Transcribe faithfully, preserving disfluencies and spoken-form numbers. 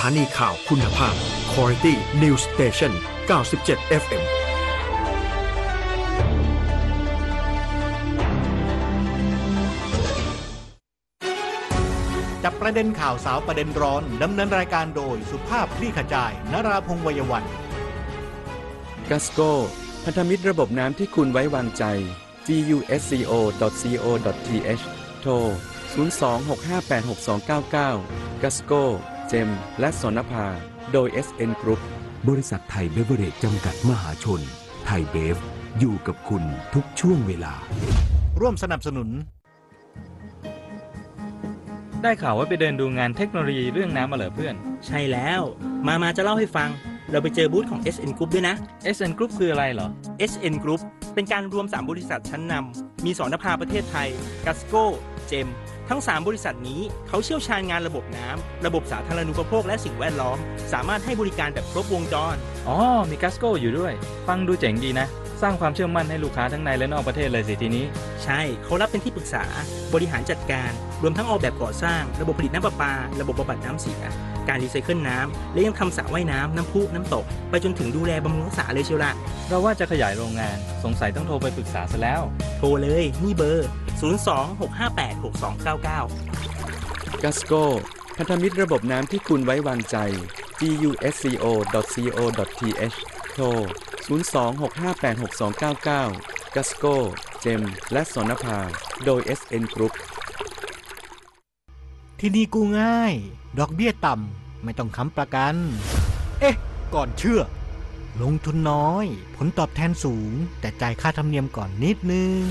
านีข่าวคุณภาพ Quality News Station เก้าสิบเจ็ด เอฟ เอ็มจับประเด็นข่าวสาวประเด็นร้อนดำเนินรายการโดยสุภาพคลี่ขจายนราพงษ์วัยวันกัสโกพันธมิตรระบบน้ำที่คุณไว้วางใจ จี ยู เอส ซี โอ ดอท ซี โอ ดอท ที เอช โทร ศูนย์ สอง หก ห้า แปด หก สอง เก้า เก้า กัสโก เจม และสนภา โดย เอส เอ็น Group บริษัทไทยเบเวอเรจจำกัดมหาชน ไทยเบฟ อยู่กับคุณทุกช่วงเวลาร่วมสนับสนุนได้ข่าวว่าไปเดินดูงานเทคโนโลยีเรื่องน้ำมาเหรอเพื่อนใช่แล้วมามาจะเล่าให้ฟังเราไปเจอบูธของ เอส เอ็น Group ด้วยนะเอส เอ็น Group คืออะไรเหรอเอส เอ็น Group เป็นการรวมสามบริษัทชั้นนำมีสนภาประเทศไทยกัสโกเจมทั้งสามบริษัทนี้เขาเชี่ยวชาญงานระบบน้ำระบบสาธารณูปโภคและสิ่งแวดล้อมสามารถให้บริการแบบครบวงจรอ๋อมีกัสโกอยู่ด้วยฟังดูเจ๋งดีนะสร้างความเชื่อมั่นให้ลูกค้าทั้งในและนอกประเทศเลยสิทีนี้ใช่เขารับเป็นที่ปรึกษาบริหารจัดการรวมทั้งออกแบบก่อสร้างระบบผลิตน้ำประปาระบบบำบัดน้ำเสียการรีไซเคิลน้ำและยังทำสระว่ายน้ำน้ำพุน้ำตกไปจนถึงดูแลบำรุงรักษาเลยเชียวล่ะเราว่าจะขยายโรงงานสงสัยต้องโทรไปปรึกษาซะแล้วโทรเลยนี่เบอร์ ศูนย์ สอง หก ห้า แปด หก สอง เก้า เก้ากัสโกพันธมิตรระบบน้ำที่คุณไว้วางใจ จี ยู เอส ซี โอ ดอท ซี โอ ดอท ที เอช โทร ศูนย์ สอง หก ห้า แปด หก สอง เก้า เก้า กัสโก เจม และสนภา โดย เอส เอ็น Group ที่นี่กู้ง่ายดอกเบี้ยต่ำไม่ต้องค้ำประกัน เอ๊ะ ก่อนเชื่อ ลงทุนน้อยผลตอบแทนสูงแต่จ่ายค่าธรรมเนียมก่อนนิดนึง